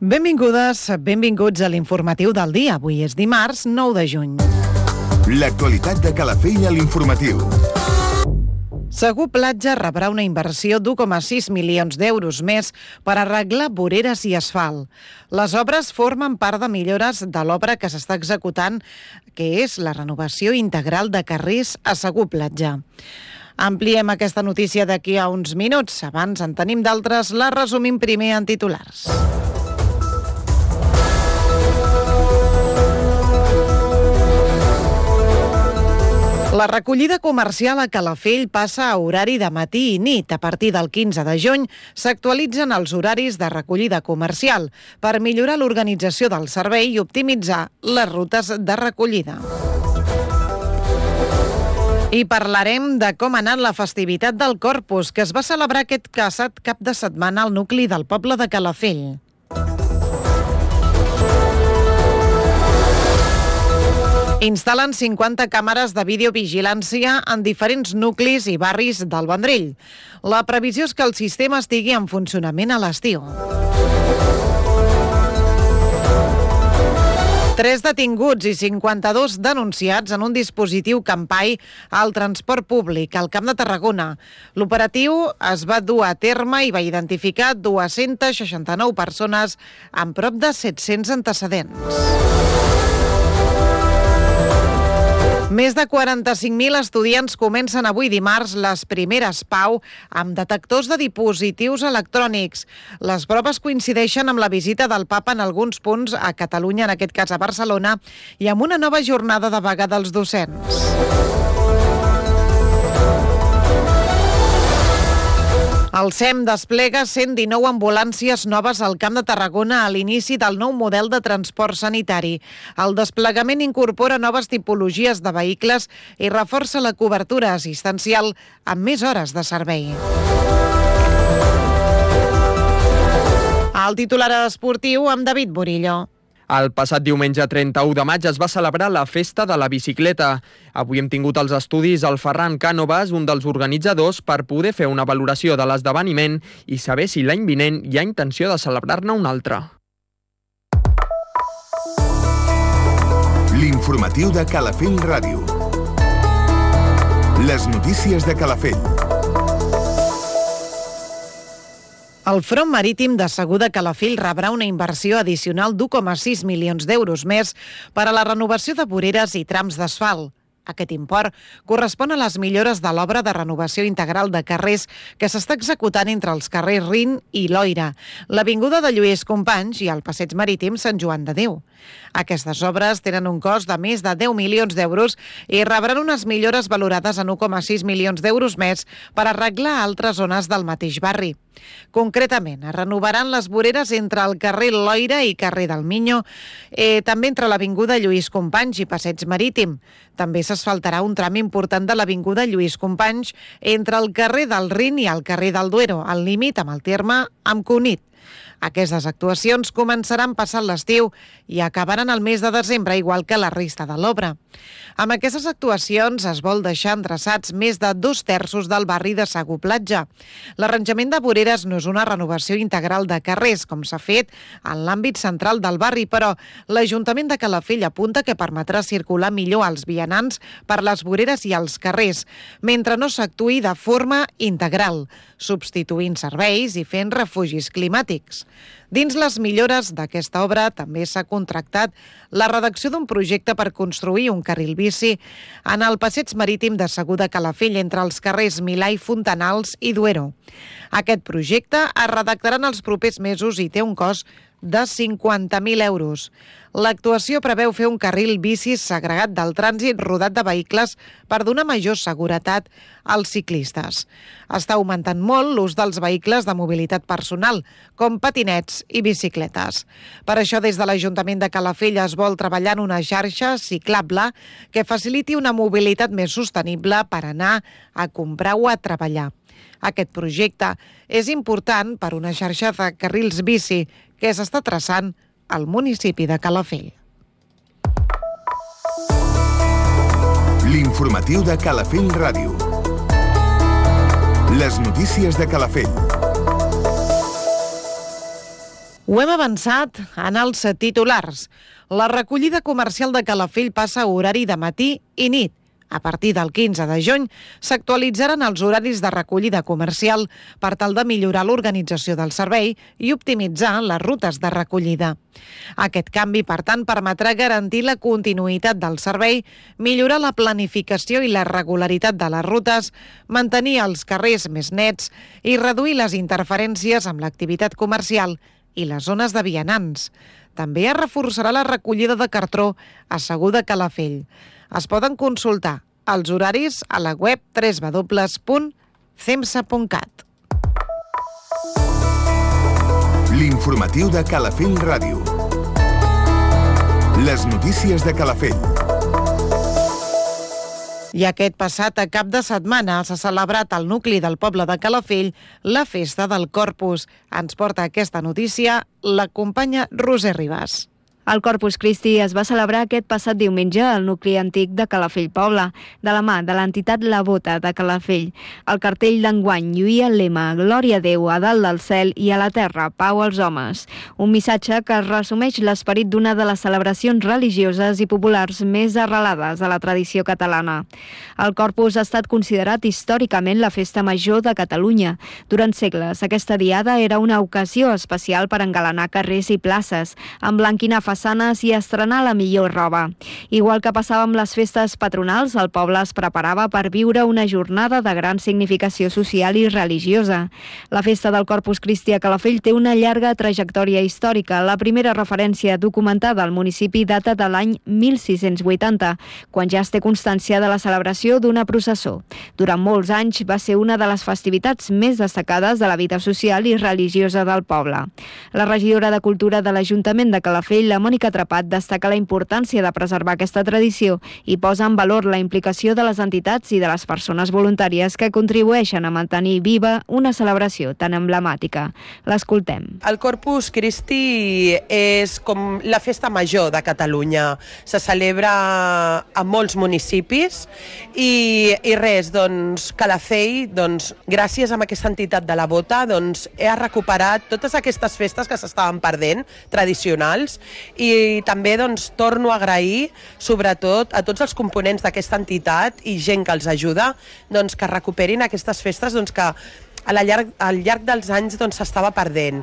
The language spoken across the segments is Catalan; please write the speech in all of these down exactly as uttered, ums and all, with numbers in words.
Benvingudes, benvinguts a l'informatiu del dia. Avui és dimarts, nou de juny. L'actualitat de Calafell a l'informatiu. Segur Platja rebrà una inversió d'u coma sis milions d'euros més per arreglar voreres i asfalt. Les obres formen part de millores de l'obra que s'està executant, que és la renovació integral de carrers a Segur Platja. Ampliem aquesta notícia d'aquí a uns minuts. Abans en tenim d'altres, la resumim primer en titulars. La recollida comercial a Calafell passa a horari de matí i nit. A partir del quinze de juny s'actualitzen els horaris de recollida comercial per millorar l'organització del servei i optimitzar les rutes de recollida. I parlarem de com ha anat la festivitat del Corpus, que es va celebrar aquest passat cap de setmana al nucli del poble de Calafell. Instal·len cinquanta càmeres de videovigilància en diferents nuclis i barris del Vendrell. La previsió és que el sistema estigui en funcionament a l'estiu. Tres detinguts i cinquanta-dos denunciats en un dispositiu Campai al transport públic al Camp de Tarragona. L'operatiu es va dur a terme i va identificar dues-centes seixanta-nou persones amb prop de set-cents antecedents. Més de quaranta-cinc mil estudiants comencen avui dimarts les primeres Pau amb detectors de dispositius electrònics. Les proves coincideixen amb la visita del Papa en alguns punts a Catalunya, en aquest cas a Barcelona, i amb una nova jornada de vaga dels docents. El S E M desplega cent dinou ambulàncies noves al Camp de Tarragona a l'inici del nou model de transport sanitari. El desplegament incorpora noves tipologies de vehicles i reforça la cobertura assistencial amb més hores de servei. El titular esportiu amb David Burillo. El passat diumenge trenta-u de maig es va celebrar la Festa de la Bicicleta. Avui hem tingut els estudis al Ferran Cànovas, un dels organitzadors, per poder fer una valoració de l'esdeveniment i saber si l'any vinent hi ha intenció de celebrar-ne un altre. L'informatiu de Calafell Ràdio. Les notícies de Calafell. El front marítim de Segur de Calafell rebrà una inversió addicional d'u coma sis milions d'euros més per a la renovació de voreres i trams d'asfalt. Aquest import correspon a les millores de l'obra de renovació integral de carrers que s'està executant entre els carrers Rin i Loira, l'avinguda de Lluís Companys i el passeig marítim Sant Joan de Déu. Aquestes obres tenen un cost de més de deu milions d'euros i rebran unes millores valorades en u coma sis milions d'euros més per arreglar altres zones del mateix barri. Concretament, es renovaran les voreres entre el carrer Loira i carrer del Miño, eh, també entre l'avinguda Lluís Companys i passeig marítim. També s'asfaltarà un tram important de l'avinguda Lluís Companys entre el carrer del Rin i el carrer del Duero, al límit amb el terme amb Cunit. Aquestes actuacions començaran passant l'estiu i acabaran el mes de desembre, igual que la resta de l'obra. Amb aquestes actuacions es vol deixar endreçats més de dos terços del barri de Segur Platja. L'arranjament de voreres no és una renovació integral de carrers, com s'ha fet en l'àmbit central del barri, però l'Ajuntament de Calafell apunta que permetrà circular millor als vianants per les voreres i els carrers, mentre no s'actuï de forma integral, substituint serveis i fent refugis climàtics. Dins les millores d'aquesta obra també s'ha contractat la redacció d'un projecte per construir un carril bici en el passeig marítim de Segur de Calafell entre els carrers Milà i Fontanals i Duero. Aquest projecte es redactarà en els propers mesos i té un cost de cinquanta mil euros. L'actuació preveu fer un carril bici segregat del trànsit rodat de vehicles per donar major seguretat als ciclistes. Està augmentant molt l'ús dels vehicles de mobilitat personal, com patinets i bicicletes. Per això, des de l'Ajuntament de Calafell es vol treballar en una xarxa ciclable que faciliti una mobilitat més sostenible per anar a comprar o a treballar. Aquest projecte és important per una xarxa de carrils bici que s'està traçant al municipi de Calafell. L'informatiu de Calafell Ràdio. Les notícies de Calafell. Ho hem avançat en els titulars. La recollida comercial de Calafell passa a horari de matí i nit. A partir del quinze de juny s'actualitzaran els horaris de recollida comercial per tal de millorar l'organització del servei i optimitzar les rutes de recollida. Aquest canvi, per tant, permetrà garantir la continuïtat del servei, millorar la planificació i la regularitat de les rutes, mantenir els carrers més nets i reduir les interferències amb l'activitat comercial i les zones de vianants. També es reforçarà la recollida de cartró a Segur de Calafell. Es poden consultar els horaris a la web w w w punt cemsa punt cat. L'informatiu de Calafell Ràdio. Les notícies de Calafell. I aquest passat cap de setmana s'ha celebrat al nucli del poble de Calafell la festa del Corpus. Ens porta aquesta notícia la companya Roser Ribas. El Corpus Christi es va celebrar aquest passat diumenge al nucli antic de Calafell Poble, de la mà de l'entitat La Bota de Calafell. El cartell d'enguany lluïa el lema «Glòria a Déu a dalt del cel i a la terra, pau als homes». Un missatge que resumeix l'esperit d'una de les celebracions religioses i populars més arrelades a la tradició catalana. El Corpus ha estat considerat històricament la festa major de Catalunya. Durant segles, aquesta diada era una ocasió especial per engalanar carrers i places, emblanquinar façanes i estrenar la millor roba. Igual que passava amb les festes patronals, el poble es preparava per viure una jornada de gran significació social i religiosa. La festa del Corpus Christi a Calafell té una llarga trajectòria històrica. La primera referència documentada al municipi data de l'any mil sis-cents vuitanta, quan ja es té constància de la celebració d'una processó. Durant molts anys va ser una de les festivitats més destacades de la vida social i religiosa del poble. La regidora de Cultura de l'Ajuntament de Calafell, la Mònica Trepat, destaca la importància de preservar aquesta tradició i posa en valor la implicació de les entitats i de les persones voluntàries que contribueixen a mantenir viva una celebració tan emblemàtica. L'escoltem. El Corpus Christi és com la festa major de Catalunya. Se celebra a molts municipis i, i res, doncs, Calafell, doncs, gràcies a aquesta entitat de La Bota, doncs, ha recuperat totes aquestes festes que s'estaven perdent, tradicionals, i també doncs, torno a agrair sobretot a tots els components d'aquesta entitat i gent que els ajuda doncs, que recuperin aquestes festes doncs, que al llarg, al llarg dels anys doncs, s'estava perdent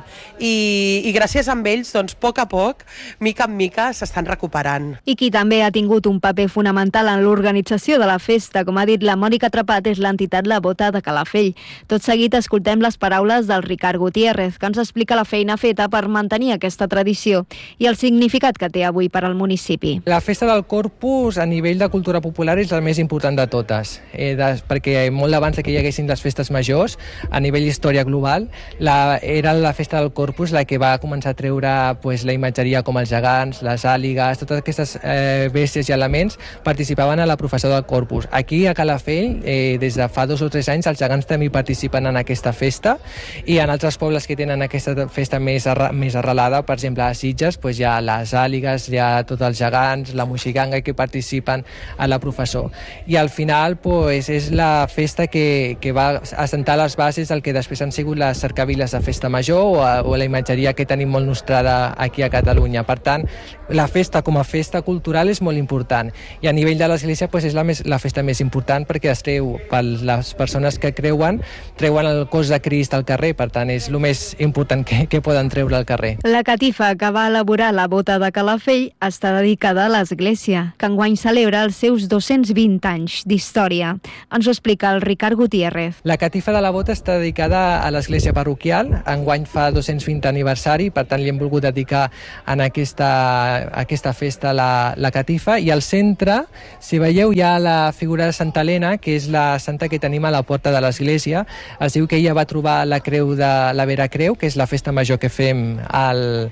I, i gràcies a ells doncs, a poc a poc, mica en mica s'estan recuperant. I qui també ha tingut un paper fonamental en l'organització de la festa, com ha dit la Mònica Trepat, és l'entitat La Bota de Calafell. Tot seguit escoltem les paraules del Ricard Gutiérrez, que ens explica la feina feta per mantenir aquesta tradició i el significat que té avui per al municipi. La festa del Corpus a nivell de cultura popular és la més important de totes, eh, de, perquè molt abans que hi haguessin les festes majors, a nivell història global, la, era la festa del Corpus la que va començar a treure pues, la imatgeria com els gegants, les àligues, totes aquestes eh, bèsties i elements participaven a la professió del Corpus. Aquí a Calafell, eh, des de fa dos o tres anys, els gegants també participen en aquesta festa i en altres pobles que tenen aquesta festa més, arra, més arrelada, per exemple a Sitges, pues, hi ha les àligues, hi ha tots els gegants, la moixiganga que participen a la professó. I al final pues, és la festa que, que va assentar les bases del que després han sigut les cercaviles de festa major o, a, o la imatgeria que tenim molt nostrada aquí a Catalunya. Per tant, la festa com a festa cultural és molt important i a nivell de l'Església pues, és la, més, la festa més important perquè es treu per les persones que creuen, treuen el cos de Crist al carrer, per tant és el més important que, que poden treure al carrer. La catifa que va elaborar La Bota de Calafell està dedicada a l'Església, que enguany celebra els seus dos-cents vint anys d'història. Ens ho explica el Ricard Gutiérrez. La catifa de La Bota està dedicada a l'església parroquial. Enguany fa dos-cents vint aniversari, per tant li hem volgut dedicar en aquesta, aquesta festa la, la catifa. I al centre, si veieu, hi ha la figura de Santa Helena, que és la santa que tenim a la porta de l'església. Es diu que ella va trobar la creu de la Vera Creu, que és la festa major que fem al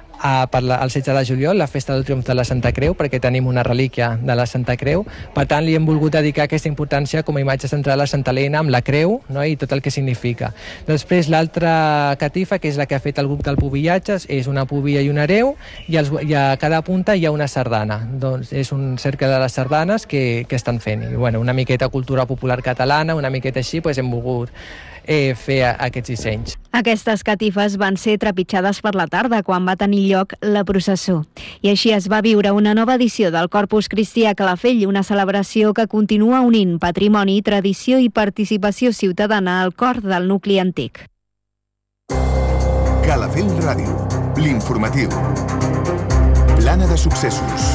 a, per la, el setze de juliol, la festa del triomf de la Santa Creu, perquè tenim una relíquia de la Santa Creu. Per tant, li hem volgut dedicar aquesta importància com a imatge central a Santa Helena, amb la creu, no? I tot el que significa. Després, l'altra catifa, que és la que ha fet el grup del Pubillatges, és una pubilla i una hereu, i, els, i a cada punta hi ha una sardana. Doncs és un cercle de les sardanes que, que estan fent. I, bueno, una miqueta cultura popular catalana, una miqueta així, doncs hem volgut eh, fer aquests dissenys. Aquestes catifes van ser trepitjades per la tarda quan va tenir lloc la processó. I així es va viure una nova edició del Corpus Christi a Calafell, una celebració que continua unint patrimoni, tradició i participació ciutadana al cor del nucli antic. Calafell Ràdio, l'informatiu. Plana de successos.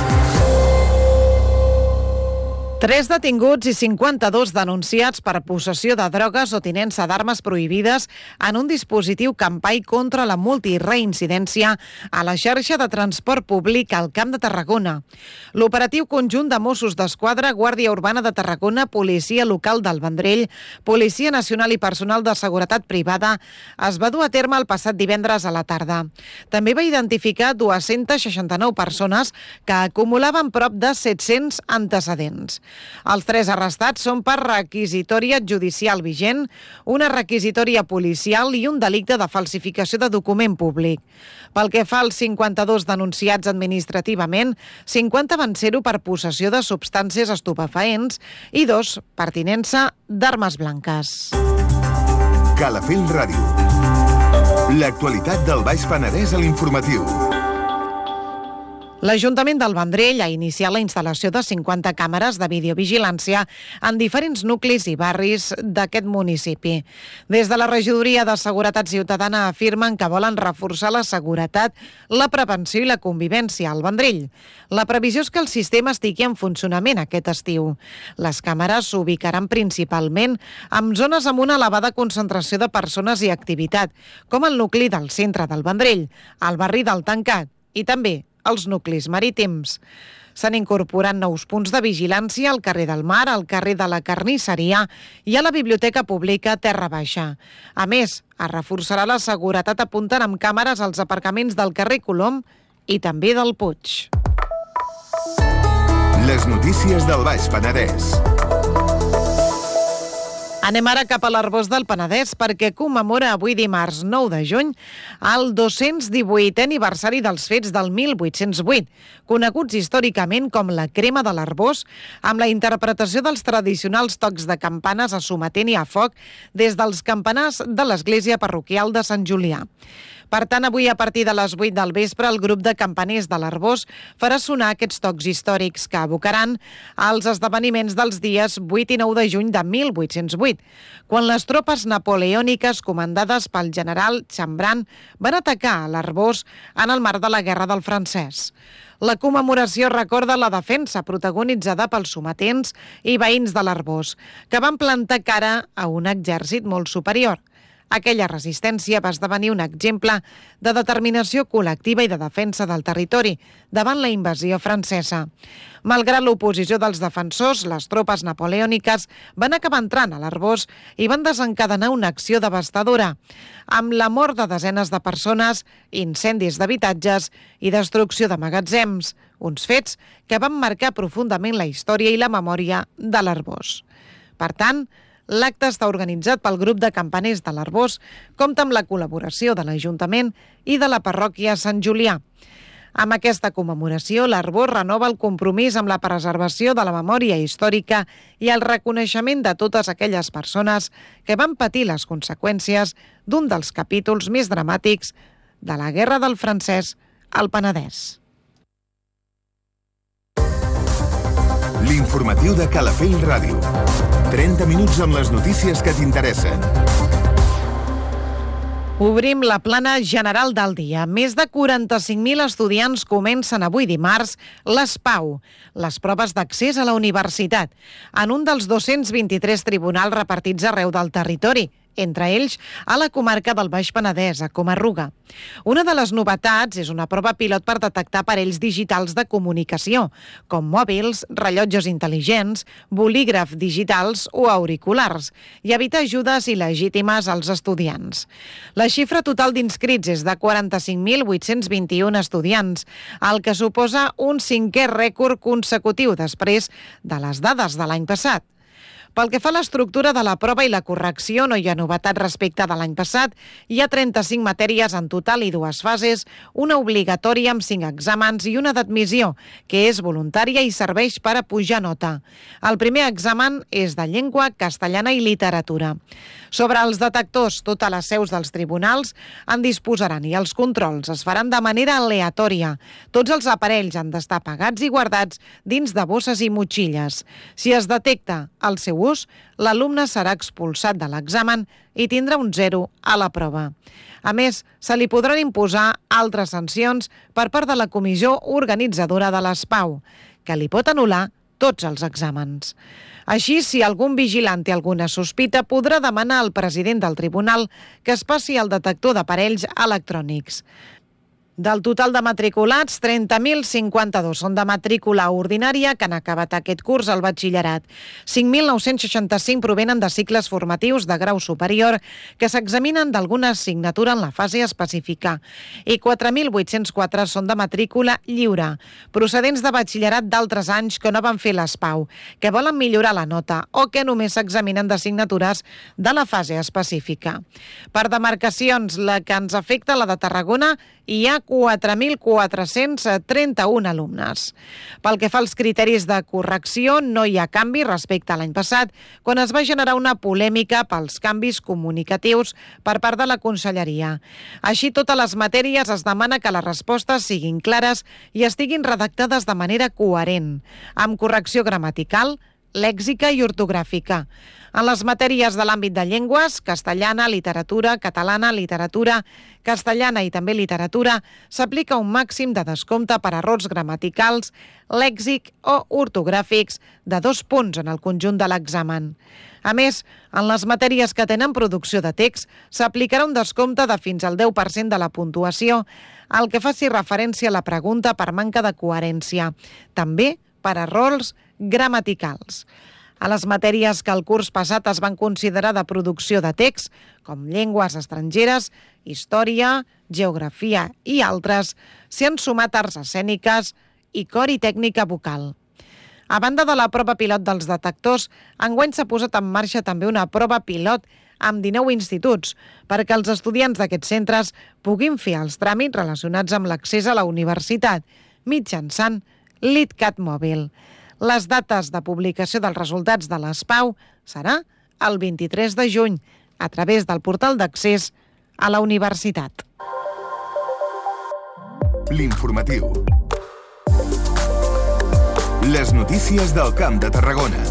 Tres detinguts i cinquanta-dos denunciats per possessió de drogues o tinença d'armes prohibides en un dispositiu Campai contra la multireincidència a la xarxa de transport públic al Camp de Tarragona. L'operatiu conjunt de Mossos d'Esquadra, Guàrdia Urbana de Tarragona, Policia Local del Vendrell, Policia Nacional i personal de seguretat privada es va dur a terme el passat divendres a la tarda. També va identificar dues-centes seixanta-nou persones que acumulaven prop de set-cents antecedents. Els tres arrestats són per requisitòria judicial vigent, una requisitòria policial i un delicte de falsificació de document públic. Pel que fa als cinquanta-dos denunciats administrativament, cinquanta van ser-ho per possessió de substàncies estupefaents i dos per tinença d'armes blanques. Calafell Ràdio. L'actualitat del Baix Penedès a l'informatiu. L'Ajuntament del Vendrell ha iniciat la instal·lació de cinquanta càmeres de videovigilància en diferents nuclis i barris d'aquest municipi. Des de la Regidoria de Seguretat Ciutadana afirmen que volen reforçar la seguretat, la prevenció i la convivència al Vendrell. La previsió és que el sistema estigui en funcionament aquest estiu. Les càmeres s'ubicaran principalment en zones amb una elevada concentració de persones i activitat, com el nucli del centre del Vendrell, el barri del Tancat i també els nuclis marítims. S'han incorporat nous punts de vigilància al carrer del Mar, al carrer de la Carnisseria i a la Biblioteca Pública Terra Baixa. A més, es reforçarà la seguretat apuntant amb càmeres als aparcaments del carrer Colom i també del Puig. Les notícies del Baix Penedès. Anem ara cap a l'Arboç del Penedès perquè commemora avui dimarts nou de juny el dos-cents divuitè aniversari dels fets del mil vuit-cents vuit, coneguts històricament com la crema de l'Arboç, amb la interpretació dels tradicionals tocs de campanes a sometent i a foc des dels campanars de l'església parroquial de Sant Julià. Per tant, avui a partir de les vuit del vespre, el grup de campaners de l'Arboç farà sonar aquests tocs històrics que evocaran els esdeveniments dels dies vuit i nou de juny de mil vuit-cents vuit, quan les tropes napoleòniques comandades pel general Chambran van atacar l'Arboç en el marc de la Guerra del Francès. La commemoració recorda la defensa protagonitzada pels sometents i veïns de l'Arboç, que van plantar cara a un exèrcit molt superior. Aquella resistència va esdevenir un exemple de determinació col·lectiva i de defensa del territori davant la invasió francesa. Malgrat l'oposició dels defensors, les tropes napoleòniques van acabar entrant a l'Arboç i van desencadenar una acció devastadora, amb la mort de desenes de persones, incendis d'habitatges i destrucció de magatzems, uns fets que van marcar profundament la història i la memòria de l'Arboç. Per tant, l'acte està organitzat pel grup de campaners de l'Arboç, compta amb la col·laboració de l'Ajuntament i de la parròquia Sant Julià. Amb aquesta commemoració, l'Arboç renova el compromís amb la preservació de la memòria històrica i el reconeixement de totes aquelles persones que van patir les conseqüències d'un dels capítols més dramàtics de la Guerra del Francès al Penedès. L'informatiu de Calafell Ràdio. trenta minuts amb les notícies que t'interessen. Obrim la plana general del dia. Més de quaranta-cinc mil estudiants comencen avui dimarts les PAU, les proves d'accés a la universitat, en un dels dos-cents vint-i-tres tribunals repartits arreu del territori, entre ells a la comarca del Baix Penedès, a Comarruga. Una de les novetats és una prova pilot per detectar aparells digitals de comunicació, com mòbils, rellotges intel·ligents, bolígrafs digitals o auriculars, i evitar ajudes il·legítimes als estudiants. La xifra total d'inscrits és de quaranta-cinc mil vuit-cents vint-i-un estudiants, el que suposa un cinquè rècord consecutiu després de les dades de l'any passat. Pel que fa a l'estructura de la prova i la correcció, no hi ha novetat respecte de l'any passat. Hi ha trenta-cinc matèries en total i dues fases, una obligatòria amb cinc exàmens i una d'admissió, que és voluntària i serveix per a pujar nota. El primer examen és de llengua, castellana i literatura. Sobre els detectors, totes les seus dels tribunals en disposaran i els controls es faran de manera aleatòria. Tots els aparells han d'estar apagats i guardats dins de bosses i motxilles. Si es detecta el seu ús, l'alumne serà expulsat de l'examen i tindrà un zero a la prova. A més, se li podran imposar altres sancions per part de la comissió organitzadora de l'ESPAU, que li pot anul·lar tots els exàmens. Així, si algun vigilant té alguna sospita, podrà demanar al president del tribunal que es passi el detector d'aparells electrònics. Del total de matriculats, trenta mil cinquanta-dos són de matrícula ordinària que han acabat aquest curs al batxillerat. cinc mil nou-cents seixanta-cinc provenen de cicles formatius de grau superior que s'examinen d'alguna assignatura en la fase específica i quatre mil vuit-cents quatre són de matrícula lliure, procedents de batxillerat d'altres anys que no van fer l'ESPAU, que volen millorar la nota o que només s'examinen d'assignatures de la fase específica. Per demarcacions, la que ens afecta, la de Tarragona, hi ha quatre mil quatre-cents trenta-un alumnes. Pel que fa als criteris de correcció, no hi ha canvi respecte a l'any passat, quan es va generar una polèmica pels canvis comunicatius per part de la Conselleria. Així, totes les matèries es demana que les respostes siguin clares i estiguin redactades de manera coherent, amb correcció gramatical, lèxica i ortogràfica. En les matèries de l'àmbit de llengües, castellana, literatura, catalana, literatura, castellana i també literatura, s'aplica un màxim de descompte per errors gramaticals, lèxic o ortogràfics de dos punts en el conjunt de l'examen. A més, en les matèries que tenen producció de text, s'aplicarà un descompte de fins al deu per cent de la puntuació, el que faci referència a la pregunta per manca de coherència, també per errors gramaticals. A les matèries que el curs passat es van considerar de producció de text, com llengües estrangeres, història, geografia i altres, s'hi han sumat arts escèniques i cor i tècnica vocal. A banda de la prova pilot dels detectors, enguany s'ha posat en marxa també una prova pilot amb dinou instituts, perquè els estudiants d'aquests centres puguin fer els tràmits relacionats amb l'accés a la universitat, mitjançant l'ITCAT mòbil. Les dates de publicació dels resultats de l'ESPAU serà el vint-i-tres de juny a través del portal d'accés a la universitat. L'informatiu. Les notícies del Camp de Tarragona.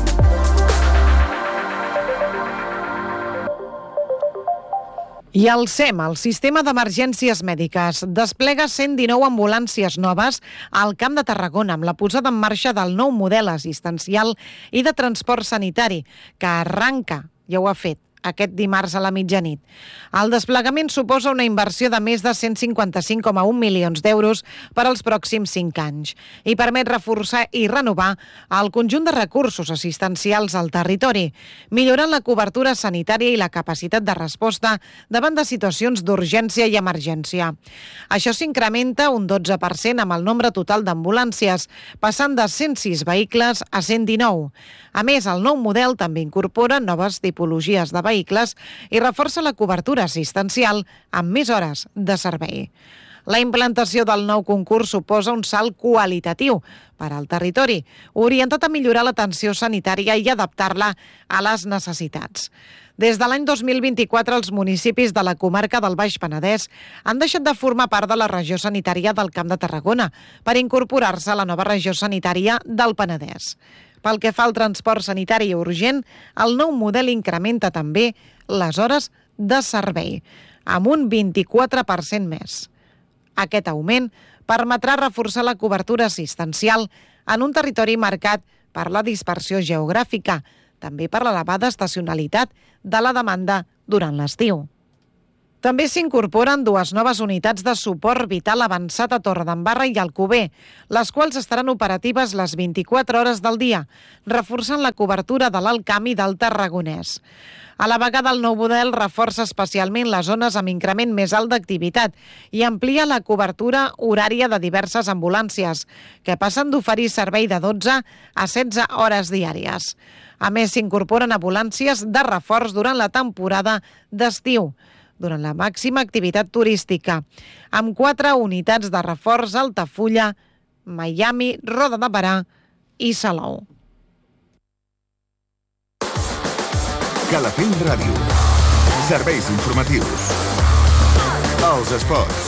I el SEM, el Sistema d'Emergències Mèdiques, desplega cent dinou ambulàncies noves al Camp de Tarragona amb la posada en marxa del nou model assistencial i de transport sanitari, que arranca, ja ho ha fet, aquest dimarts a la mitjanit. El desplegament suposa una inversió de més de cent cinquanta-cinc coma un milions d'euros per als pròxims cinc anys i permet reforçar i renovar el conjunt de recursos assistencials al territori, millorant la cobertura sanitària i la capacitat de resposta davant de situacions d'urgència i emergència. Això s'incrementa un dotze per cent amb el nombre total d'ambulàncies, passant de cent sis vehicles a cent dinou. A més, el nou model també incorpora noves tipologies de vehicles i reforça la cobertura assistencial amb més hores de servei. La implantació del nou concurs suposa un salt qualitatiu per al territori, orientat a millorar l'atenció sanitària i adaptar-la a les necessitats. Des de l'any dos mil vint-i-quatre, els municipis de la comarca del Baix Penedès han deixat de formar part de la regió sanitària del Camp de Tarragona per incorporar-se a la nova regió sanitària del Penedès. Pel que fa al transport sanitari urgent, el nou model incrementa també les hores de servei, amb un vint-i-quatre per cent més. Aquest augment permetrà reforçar la cobertura assistencial en un territori marcat per la dispersió geogràfica, també per l'elevada estacionalitat de la demanda durant l'estiu. També s'incorporen dues noves unitats de suport vital avançat a Torredembarra i Alcover, les quals estaran operatives les vint-i-quatre hores del dia, reforçant la cobertura de l'Alt Camp i del Tarragonès. A la vegada, el nou model reforça especialment les zones amb increment més alt d'activitat i amplia la cobertura horària de diverses ambulàncies, que passen d'oferir servei de dotze a setze hores diàries. A més, s'incorporen ambulàncies de reforç durant la temporada d'estiu, durant la màxima activitat turística, amb quatre unitats de reforç a Altafulla, Miami, Roda de Berà i Salou. Calafell Ràdio. Serveis informatius. Els esports.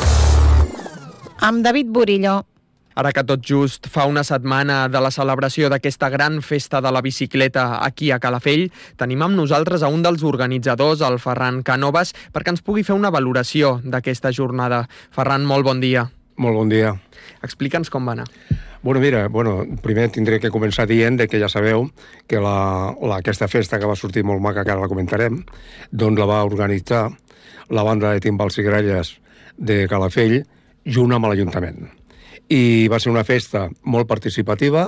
Amb David Burillo. Ara que tot just fa una setmana de la celebració d'aquesta gran festa de la bicicleta aquí a Calafell, tenim amb nosaltres a un dels organitzadors, el Ferran Cànovas, perquè ens pugui fer una valoració d'aquesta jornada. Ferran, molt bon dia. Molt bon dia. Explica'ns com va anar. Bueno, mira, bueno, primer tindré que començar dient que ja sabeu que la, la, aquesta festa que va sortir molt maca, que ara la comentarem, doncs la va organitzar la banda de timbals i gralles de Calafell junt amb l'Ajuntament. I va ser una festa molt participativa,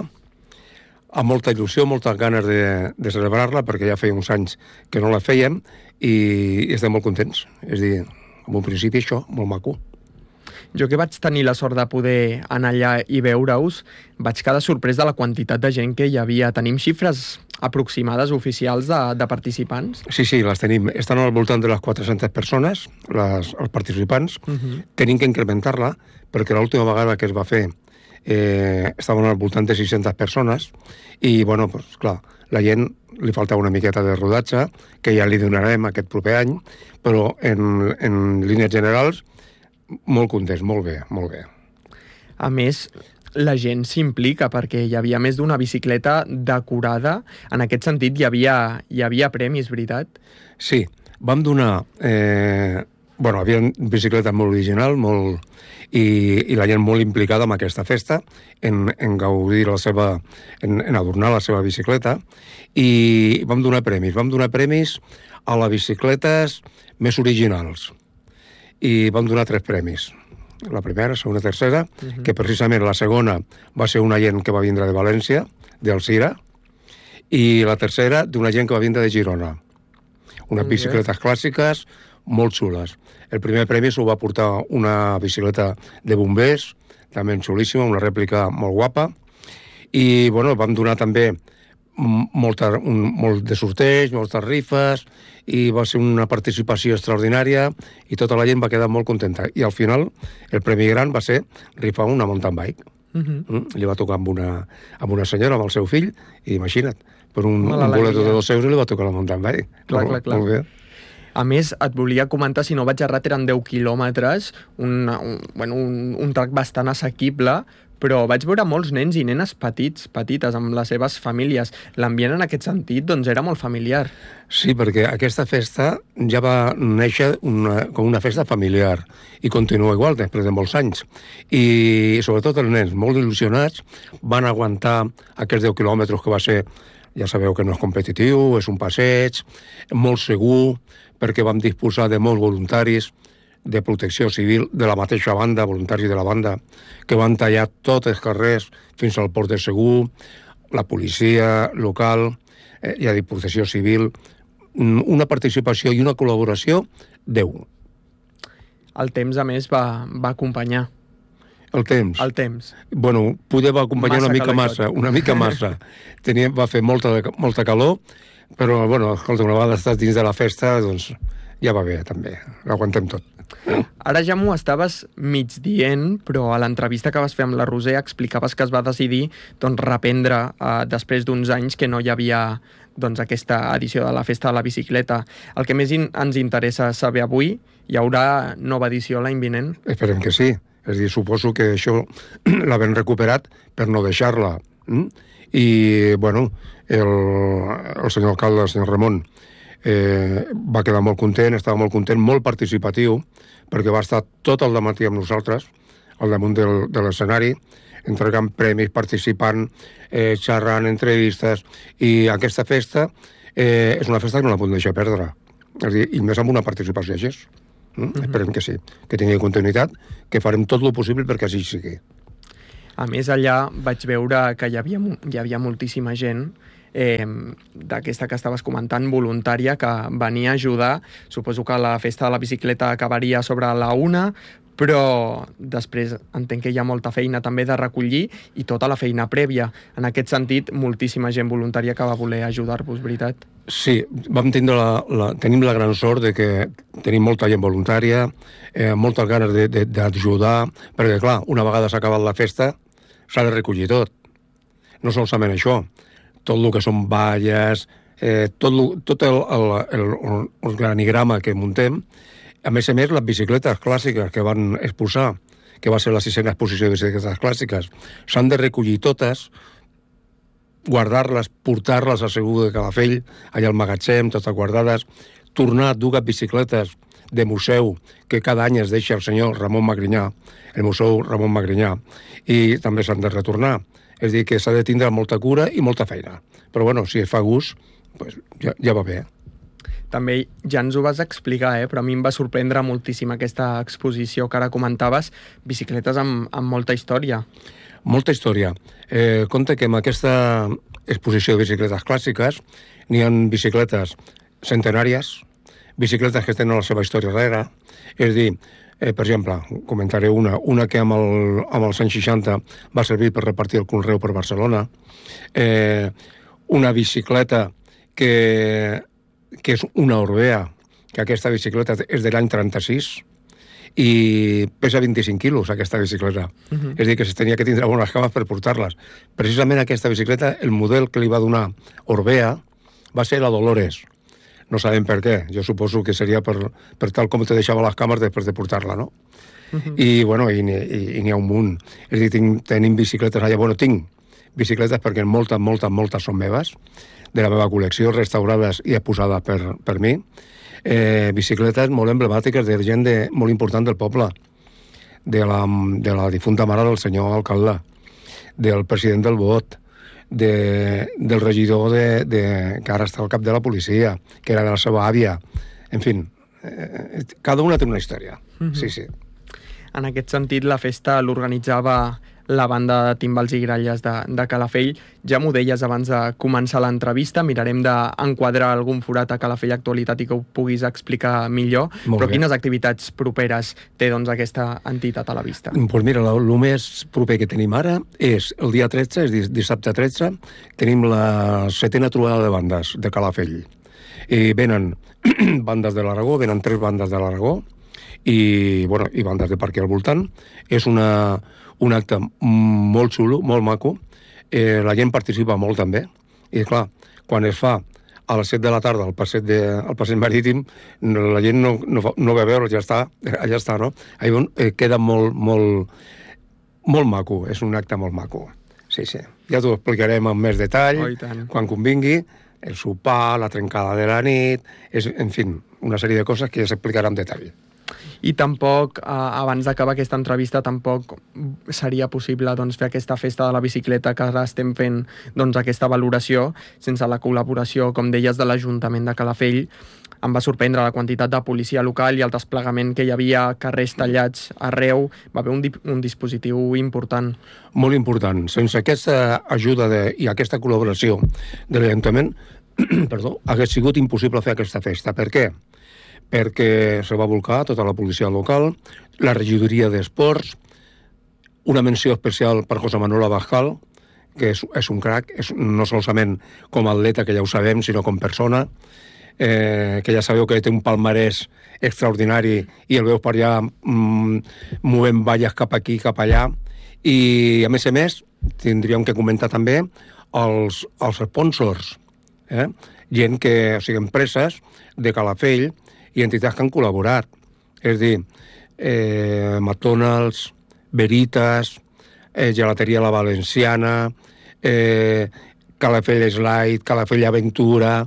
amb molta il·lusió, moltes ganes de, de celebrar-la, perquè ja feia uns anys que no la fèiem, i, i estem molt contents. És a dir, en un principi això, molt maco. Jo que vaig tenir la sort de poder anar allà i veure-us, vaig quedar sorprès de la quantitat de gent que hi havia. Tenim xifres aproximades oficials de, de participants? Sí, sí, les tenim. Estan al voltant de les quatre-centes persones, les, els participants. Uh-huh. Tenim que incrementar-la, perquè l'última vegada que es va fer eh, estaven al voltant de sis-centes persones i, bueno, pues, clar, la gent li faltava una miqueta de rodatge, que ja li donarem aquest proper any, però en, en línies generals molt contents, molt bé, molt bé. A més, la gent s'implica perquè hi havia més d'una bicicleta decorada. En aquest sentit, hi havia, hi havia premis, veritat? Sí, vam donar... Eh, bueno, hi havia bicicletes molt original, molt... I, i la gent molt implicada en aquesta festa, en, en gaudir la seva... En, en adornar la seva bicicleta, i vam donar premis. Vam donar premis a les bicicletes més originals. I vam donar tres premis. La primera, segona i tercera, uh-huh. que precisament la segona va ser una gent que va vindre de València, d'Alzira, i la tercera d'una gent que va vindre de Girona. Unes uh-huh. bicicletes clàssiques molt xules. El primer premi s'ho va portar una bicicleta de bombers, també xulíssima, una rèplica molt guapa, i bueno, vam donar també molta, un, molt de sorteig, moltes rifes, i va ser una participació extraordinària i tota la gent va quedar molt contenta. I al final el premi gran va ser rifar una mountain bike. Uh-huh. Mm? Li va tocar amb una, amb una senyora, amb el seu fill, i imagina't, per un, un boleto de dos euros li va tocar la mountain bike. Clar, molt, clar, clar. Molt bé. A més, et volia comentar, si no vaig errat, eren deu quilòmetres, un, un, bueno, un, un track bastant assequible, però vaig veure molts nens i nenes petits, petites, amb les seves famílies. L'ambient en aquest sentit doncs, era molt familiar. Sí, perquè aquesta festa ja va néixer una, com una festa familiar i continua igual després de molts anys. I sobretot els nens, molt il·lusionats, van aguantar aquests deu quilòmetres que va ser, ja sabeu que no és competitiu, és un passeig, molt segur, perquè vam disposar de molts voluntaris de protecció civil de la mateixa banda, voluntaris de la banda, que van tallar tots els carrers fins al port de Segur, la policia local, eh, i a dir, protecció civil, una participació i una col·laboració deu. El temps, a més, va, va acompanyar. El temps? El temps. Bueno, poder va acompanyar massa una mica massa, una mica massa. Tenia, va fer molta, molta calor, però, bueno, escolta, una vegada estàs dins de la festa, doncs ja va bé, també. L'aguantem tot. Ara ja m'ho estaves mig dient, però a l'entrevista que vas fer amb la Roser explicaves que es va decidir doncs, reprendre eh, després d'uns anys que no hi havia doncs, aquesta edició de la Festa de la Bicicleta. El que més in- ens interessa saber avui, hi haurà nova edició l'any vinent? Esperem que sí. És a dir, suposo que això l'havem recuperat per no deixar-la. Mm? I, bueno, el, el senyor alcalde, el senyor Ramon, eh, va quedar molt content, estava molt content, molt participatiu, perquè va estar tot el dematí amb nosaltres, al damunt del, de l'escenari, entregant premis, participant, eh, xerrant, entrevistes, i aquesta festa eh, és una festa que no la podem deixar perdre. És a dir, i més amb una participació així. Mm? Mm-hmm. Esperem que sí, que tingui continuïtat, que farem tot el possible perquè així sigui. A més, allà vaig veure que hi havia, hi havia moltíssima gent eh, d'aquesta que estaves comentant, voluntària, que venia a ajudar. Suposo que la festa de la bicicleta acabaria sobre la una, però després entenc que hi ha molta feina també de recollir i tota la feina prèvia. En aquest sentit, moltíssima gent voluntària que va voler ajudar-vos, veritat? Sí, vam tindre la, la, tenim la gran sort de que tenim molta gent voluntària, eh, moltes ganes d'ajudar, perquè, clar, una vegada s'ha acabat la festa, s'ha de recollir tot. No solament això, tot el que són valles, eh, tot, lo, tot el, el, el, el granigrama que muntem. A més a més, les bicicletes clàssiques que van exposar, que va ser la sisena exposició de bicicletes clàssiques, s'han de recollir totes, guardar-les, portar-les a Segur de Calafell, allà al magatzem, totes guardades, tornar dues bicicletes de museu que cada any es deixa el senyor Ramon Magrinyà, el museu Ramon Magrinyà, i també s'han de retornar. És a dir, que s'ha de tindre molta cura i molta feina. Però, bueno, si es fa gust, pues ja, ja va bé. També ja ens ho vas explicar, eh? Però a mi em va sorprendre moltíssim aquesta exposició que ara comentaves, bicicletes amb, amb molta història. Molta història. Eh, compte que en aquesta exposició de bicicletes clàssiques n'hi ha bicicletes centenàries, bicicletes que tenen la seva història darrere. És a dir, eh, per exemple, comentaré una, una que amb, el, amb els anys seixanta va servir per repartir el conreu per Barcelona, eh, una bicicleta que, que és una Orbea, que aquesta bicicleta és de l'any trenta-sis, i pesa vint-i-cinc quilos, aquesta bicicleta. Uh-huh. És a dir, que se tenia que tindre bones cames per portar-les. Precisament aquesta bicicleta, el model que li va donar Orbea va ser la Dolores. No sabem per què. Jo suposo que seria per, per tal com te deixava les cames després de portar-la, no? Uh-huh. I, bueno, i n'hi ha un munt. És a dir, tinc, tenim bicicletes allà. Bueno, tinc bicicletes perquè moltes, moltes, moltes són meves, de la meva col·lecció, restaurades i exposades per, per mi. Eh, bicicletes molt emblemàtiques de gent de, molt important del poble, de la, de la difunta mare del senyor alcalde, del president del Bot, de, del regidor de, de, que ara està al cap de la policia, que era de la seva àvia. En fi, eh, cada una té una història. Mm-hmm. Sí, sí. En aquest sentit, la festa l'organitzava la banda de timbals i gralles de, de Calafell. Ja m'ho deies abans de començar l'entrevista, mirarem d'enquadrar algun forat a Calafell Actualitat i que ho puguis explicar millor. Molt Però bé. Quines activitats properes té doncs, aquesta entitat a la vista? Pues mira, el més proper que tenim ara és el dia tretze, és dissabte tretze, tenim la setena trobada de bandes de Calafell. I venen bandes de l'Aragó, venen tres bandes de l'Aragó, i, bueno, i bandes de parc al voltant. És una, un acte molt xulo, molt maco. Eh, la gent participa molt també. I, clar, quan es fa a les set de la tarda al passeig, de, al passeig marítim, la gent no, no, no ve a veure, ja està, allà està, no? Allà eh, queda molt, molt, molt maco, és un acte molt maco. Sí, sí. Ja t'ho explicarem amb més detall, oh, quan convingui, el sopar, la trencada de la nit, és, en fi, una sèrie de coses que ja s'explicarà amb detall. I tampoc, eh, abans d'acabar aquesta entrevista, tampoc seria possible doncs, fer aquesta festa de la bicicleta que ara estem fent doncs, aquesta valoració sense la col·laboració, com deies, de l'Ajuntament de Calafell. Em va sorprendre la quantitat de policia local i el desplegament que hi havia, carrers tallats arreu. Va haver un, di un dispositiu important. Molt important. Sense aquesta ajuda de, i aquesta col·laboració de l'Ajuntament, perdó, hagués sigut impossible fer aquesta festa. Per què? Perquè se va volcar tota la policia local, la regidoria d'esports, una menció especial per José Manuel Abascal, que és, és un crac, és, no solament com a atleta, que ja ho sabem, sinó com persona, eh, que ja sabeu que té un palmarès extraordinari i el veus per allà mm, movent valles cap aquí, cap allà. I, a més a més, tindríem que comentar també els, els sponsors, eh? gent que, o sigui, empreses de Calafell i entitats que han col·laborat. És a dir, eh, McDonald's, Veritas, eh, Gelateria La Valenciana, eh, Calafell Slide, Calafell Aventura,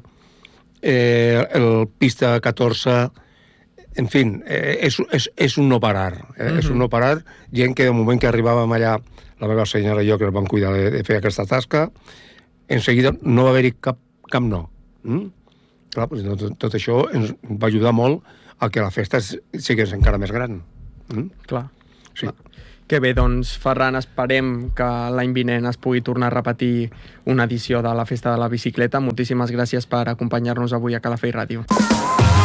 eh, el Pista catorze, en fi, eh, és, és, és un no parar. Eh? Mm-hmm. És un no parar, gent que de moment que arribàvem allà, la meva senyora i jo, que ens vam cuidar de, de fer aquesta tasca, en seguida no va haver-hi cap, cap no. Mm? Clar, doncs, tot, tot això ens va ajudar molt a que la festa sigués encara més gran. Mm? Clar. Sí. Clar. Que bé, doncs, Ferran, esperem que l'any vinent es pugui tornar a repetir una edició de la Festa de la Bicicleta. Moltíssimes gràcies per acompanyar-nos avui a Calafell Ràdio.